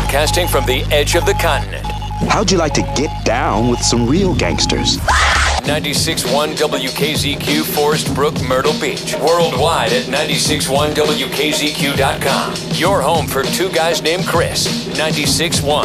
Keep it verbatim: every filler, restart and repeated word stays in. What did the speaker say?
Broadcasting from the edge of the continent. How'd you like to get down with some real gangsters? ninety-six point one W K Z Q, Forest Brook, Myrtle Beach. Worldwide at ninety-six point one W K Z Q dot com. Your home for two guys named Chris. ninety-six point one.